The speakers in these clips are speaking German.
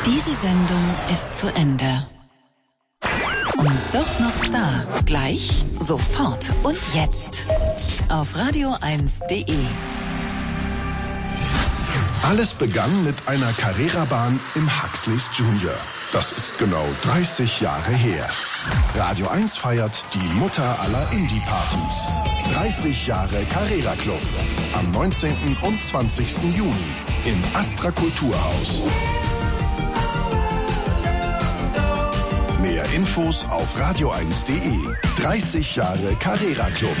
Diese Sendung ist zu Ende. Und doch noch da. Gleich, sofort und jetzt. Auf radio1.de. Alles begann mit einer Carrera-Bahn im Huxleys Junior. Das ist genau 30 Jahre her. Radio 1 feiert die Mutter aller Indie-Partys. 30 Jahre Carrera Club. Am 19. und 20. Juni im Astra Kulturhaus. Mehr Infos auf radio1.de. 30 Jahre Carrera Club.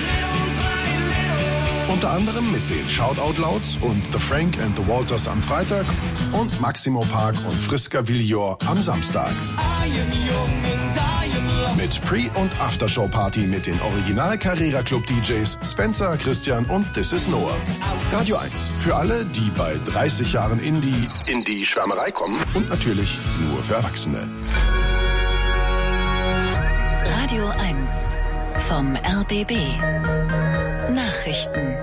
Unter anderem mit den Shoutout-Louds und The Frank and the Walters am Freitag und Maximo Park und Friska Villor am Samstag. Mit Pre- und Aftershow-Party mit den Original Carrera Club DJs Spencer, Christian und This is Noah. Radio 1 für alle, die bei 30 Jahren in die Schwärmerei kommen und natürlich nur für Erwachsene. Radio 1 vom RBB. Nachrichten.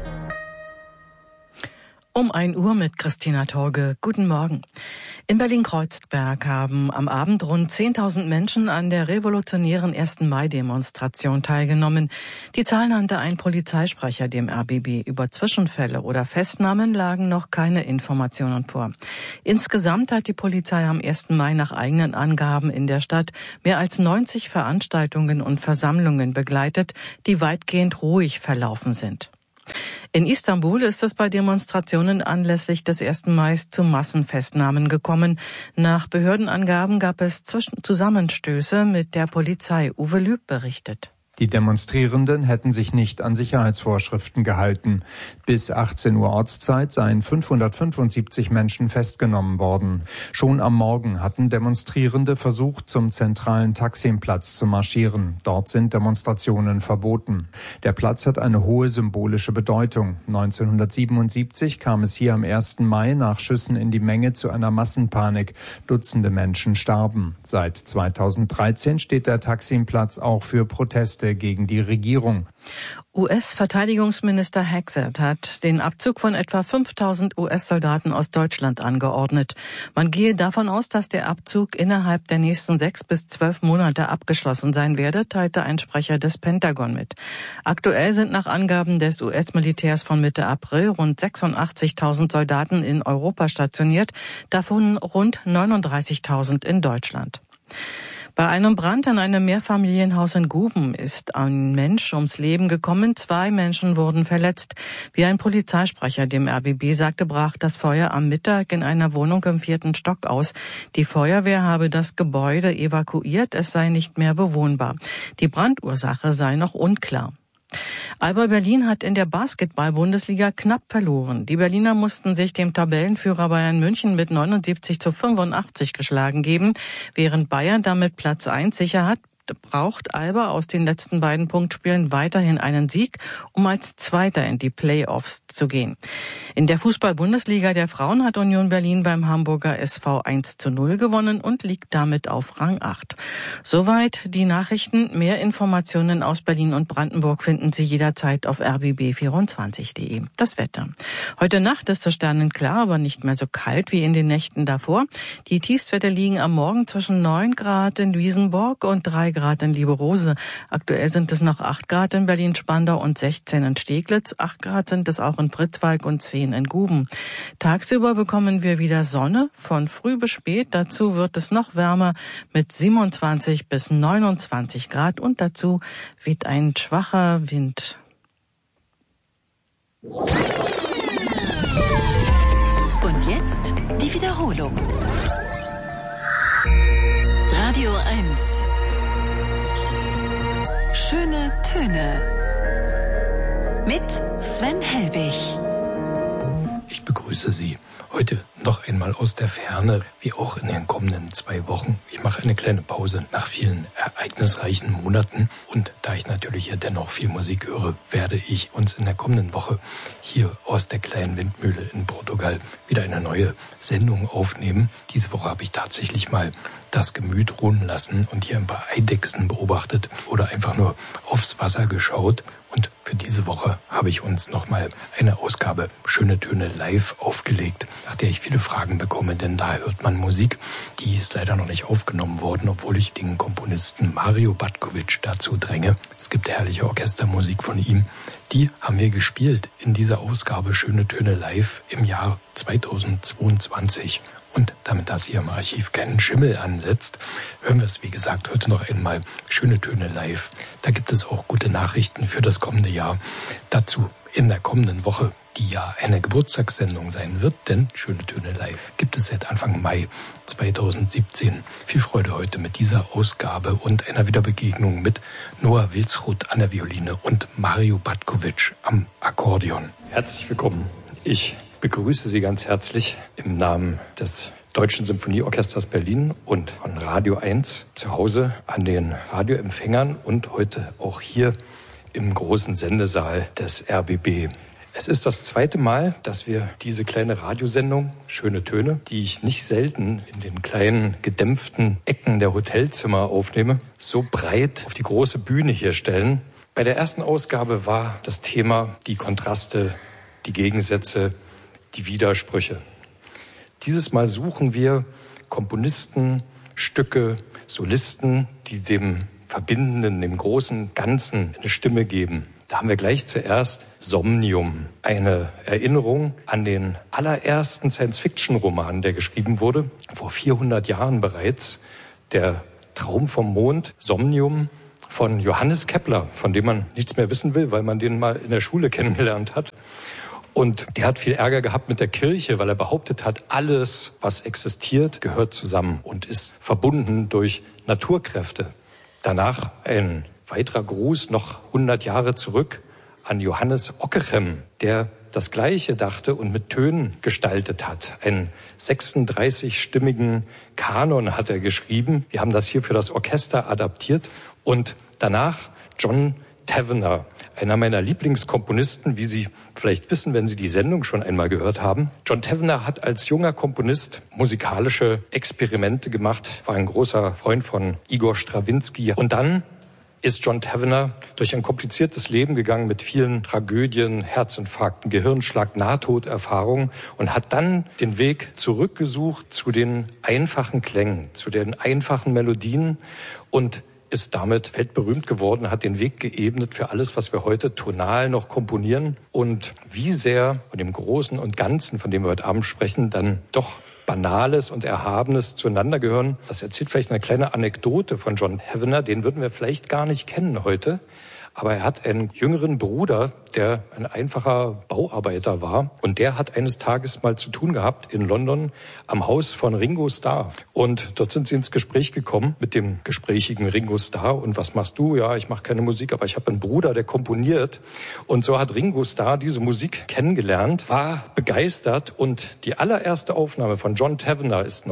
Um 1 Uhr mit Christina Torge. Guten Morgen. In Berlin-Kreuzberg haben am Abend rund 10.000 Menschen an der revolutionären 1. Mai-Demonstration teilgenommen. Die Zahl nannte ein Polizeisprecher dem RBB. Über Zwischenfälle oder Festnahmen lagen noch keine Informationen vor. Insgesamt hat die Polizei am 1. Mai nach eigenen Angaben in der Stadt mehr als 90 Veranstaltungen und Versammlungen begleitet, die weitgehend ruhig verlaufen sind. In Istanbul ist es bei Demonstrationen anlässlich des 1. Mai zu Massenfestnahmen gekommen. Nach Behördenangaben gab es Zusammenstöße mit der Polizei. Uwe Lüb berichtet. Die Demonstrierenden hätten sich nicht an Sicherheitsvorschriften gehalten. Bis 18 Uhr Ortszeit seien 575 Menschen festgenommen worden. Schon am Morgen hatten Demonstrierende versucht, zum zentralen Taksimplatz zu marschieren. Dort sind Demonstrationen verboten. Der Platz hat eine hohe symbolische Bedeutung. 1977 kam es hier am 1. Mai nach Schüssen in die Menge zu einer Massenpanik. Dutzende Menschen starben. Seit 2013 steht der Taksimplatz auch für Proteste gegen die Regierung. US-Verteidigungsminister Hexet hat den Abzug von etwa 5.000 US-Soldaten aus Deutschland angeordnet. Man gehe davon aus, dass der Abzug innerhalb der nächsten 6 bis 12 Monate abgeschlossen sein werde, teilte ein Sprecher des Pentagon mit. Aktuell sind nach Angaben des US-Militärs von Mitte April rund 86.000 Soldaten in Europa stationiert, davon rund 39.000 in Deutschland. Bei einem Brand in einem Mehrfamilienhaus in Guben ist ein Mensch ums Leben gekommen. 2 Menschen wurden verletzt. Wie ein Polizeisprecher dem RBB sagte, brach das Feuer am Mittag in einer Wohnung im 4. Stock aus. Die Feuerwehr habe das Gebäude evakuiert. Es sei nicht mehr bewohnbar. Die Brandursache sei noch unklar. Alba Berlin hat in der Basketball-Bundesliga knapp verloren. Die Berliner mussten sich dem Tabellenführer Bayern München mit 79:85 geschlagen geben. Während Bayern damit Platz 1 sicher hat, braucht Alba aus den letzten beiden Punktspielen weiterhin einen Sieg, um als Zweiter in die Playoffs zu gehen. In der Fußball-Bundesliga der Frauen hat Union Berlin beim Hamburger SV 1:0 gewonnen und liegt damit auf Rang 8. Soweit die Nachrichten. Mehr Informationen aus Berlin und Brandenburg finden Sie jederzeit auf rbb24.de. Das Wetter. Heute Nacht ist es sternenklar, aber nicht mehr so kalt wie in den Nächten davor. Die Tiefstwerte liegen am Morgen zwischen 9 Grad in Wiesenborg und 3 Grad in Lieberose. Aktuell sind es noch 8 Grad in Berlin-Spandau und 16 in Steglitz. 8 Grad sind es auch in Pritzwalk und 10 in Guben. Tagsüber bekommen wir wieder Sonne von früh bis spät. Dazu wird es noch wärmer mit 27 bis 29 Grad und dazu weht ein schwacher Wind. Und jetzt die Wiederholung. Radio 1. Schöne Töne. Mit Sven Helbig. Ich begrüße Sie heute noch einmal aus der Ferne, wie auch in den kommenden 2 Wochen. Ich mache eine kleine Pause nach vielen ereignisreichen Monaten. Und da ich natürlich hier dennoch viel Musik höre, werde ich uns in der kommenden Woche hier aus der kleinen Windmühle in Portugal wieder eine neue Sendung aufnehmen. Diese Woche habe ich tatsächlich mal das Gemüt ruhen lassen und hier ein paar Eidechsen beobachtet oder einfach nur aufs Wasser geschaut. Und für diese Woche habe ich uns nochmal eine Ausgabe Schöne Töne live aufgelegt, nach der ich viele Fragen bekomme, denn da hört man Musik, die ist leider noch nicht aufgenommen worden, obwohl ich den Komponisten Mario Batkovic dazu dränge. Es gibt herrliche Orchestermusik von ihm. Die haben wir gespielt in dieser Ausgabe Schöne Töne live im Jahr 2022. Und damit das hier im Archiv keinen Schimmel ansetzt, hören wir es, wie gesagt, heute noch einmal Schöne Töne live. Da gibt es auch gute Nachrichten für das kommende Jahr. Dazu in der kommenden Woche, die ja eine Geburtstagssendung sein wird, denn Schöne Töne live gibt es seit Anfang Mai 2017. Viel Freude heute mit dieser Ausgabe und einer Wiederbegegnung mit Noah Wilsroth an der Violine und Mario Batkovic am Akkordeon. Herzlich willkommen. Ich begrüße Sie ganz herzlich im Namen des Deutschen Symphonieorchesters Berlin und von Radio 1 zu Hause an den Radioempfängern und heute auch hier im großen Sendesaal des RBB. Es ist das zweite Mal, dass wir diese kleine Radiosendung Schöne Töne, die ich nicht selten in den kleinen gedämpften Ecken der Hotelzimmer aufnehme, so breit auf die große Bühne hier stellen. Bei der ersten Ausgabe war das Thema die Kontraste, die Gegensätze, die Widersprüche. Dieses Mal suchen wir Komponisten, Stücke, Solisten, die dem Verbindenden, dem großen Ganzen eine Stimme geben. Da haben wir gleich zuerst Somnium, eine Erinnerung an den allerersten Science-Fiction-Roman, der geschrieben wurde, vor 400 Jahren bereits, der Traum vom Mond, Somnium von Johannes Kepler, von dem man nichts mehr wissen will, weil man den mal in der Schule kennengelernt hat. Und der hat viel Ärger gehabt mit der Kirche, weil er behauptet hat, alles, was existiert, gehört zusammen und ist verbunden durch Naturkräfte. Danach ein weiterer Gruß noch 100 Jahre zurück an Johannes Ockeghem, der das Gleiche dachte und mit Tönen gestaltet hat. Einen 36-stimmigen Kanon hat er geschrieben. Wir haben das hier für das Orchester adaptiert. Und danach John Tavener, einer meiner Lieblingskomponisten, wie Sie vielleicht wissen, wenn Sie die Sendung schon einmal gehört haben. John Tavener hat als junger Komponist musikalische Experimente gemacht, war ein großer Freund von Igor Strawinski. Und dann ist John Tavener durch ein kompliziertes Leben gegangen mit vielen Tragödien, Herzinfarkten, Gehirnschlag, Nahtoderfahrungen und hat dann den Weg zurückgesucht zu den einfachen Klängen, zu den einfachen Melodien und ist damit weltberühmt geworden, hat den Weg geebnet für alles, was wir heute tonal noch komponieren und wie sehr von dem Großen und Ganzen, von dem wir heute Abend sprechen, dann doch Banales und Erhabenes zueinander gehören. Das erzählt vielleicht eine kleine Anekdote von John Tavener, den würden wir vielleicht gar nicht kennen heute. Aber er hat einen jüngeren Bruder, der ein einfacher Bauarbeiter war. Und der hat eines Tages mal zu tun gehabt in London am Haus von Ringo Starr. Und dort sind sie ins Gespräch gekommen mit dem gesprächigen Ringo Starr. Und was machst du? Ja, ich mache keine Musik, aber ich habe einen Bruder, der komponiert. Und so hat Ringo Starr diese Musik kennengelernt, war begeistert. Und die allererste Aufnahme von John Tavener ist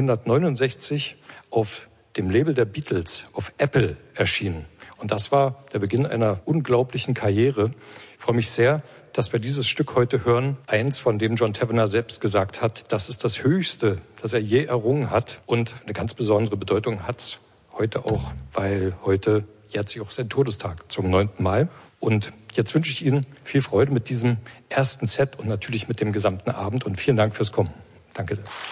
1969 auf dem Label der Beatles, auf Apple, erschienen. Und das war der Beginn einer unglaublichen Karriere. Ich freue mich sehr, dass wir dieses Stück heute hören. Eins, von dem John Tavener selbst gesagt hat, das ist das Höchste, das er je errungen hat. Und eine ganz besondere Bedeutung hat's heute auch, weil heute jährt sich auch sein Todestag zum 9. Mal. Und jetzt wünsche ich Ihnen viel Freude mit diesem ersten Set und natürlich mit dem gesamten Abend. Und vielen Dank fürs Kommen. Danke.